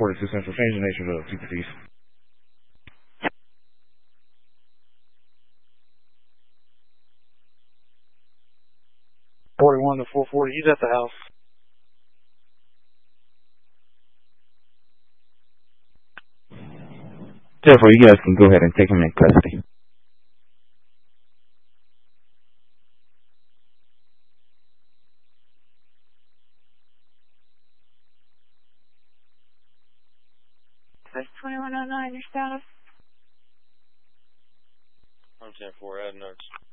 42 Central. Change the nature of the PPTs. 41 to 440. He's at the house. 10-4, you guys can go ahead and take him in custody. That's 2109, your status? I'm 10-4, add notes.